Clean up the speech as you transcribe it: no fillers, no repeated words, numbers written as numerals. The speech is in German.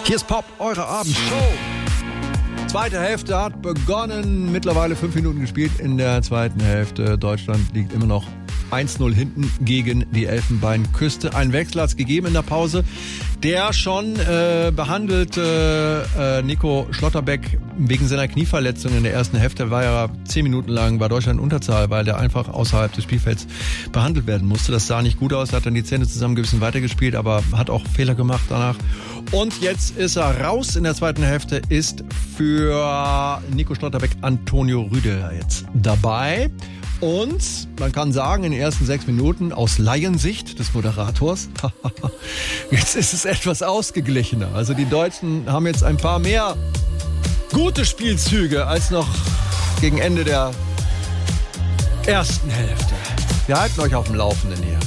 Hier ist Pop, eure Abendshow. Zweite Hälfte hat begonnen. Mittlerweile 5 Minuten gespielt in der zweiten Hälfte. Deutschland liegt immer noch 1-0 hinten gegen die Elfenbeinküste. Ein Wechsel hat es gegeben in der Pause. Der schon behandelte Nico Schlotterbeck wegen seiner Knieverletzung in der ersten Hälfte war ja 10 Minuten lang bei Deutschland in Unterzahl, weil der einfach außerhalb des Spielfelds behandelt werden musste. Das sah nicht gut aus, hat dann die Zähne zusammengebissen, weitergespielt, aber hat auch Fehler gemacht danach. Und jetzt ist er raus in der zweiten Hälfte, ist für Nico Schlotterbeck Antonio Rüdiger jetzt dabei. Und man kann sagen, in den ersten 6 Minuten aus Laiensicht des Moderators, jetzt ist es etwas ausgeglichener. Also die Deutschen haben jetzt ein paar mehr gute Spielzüge als noch gegen Ende der ersten Hälfte. Wir halten euch auf dem Laufenden hier.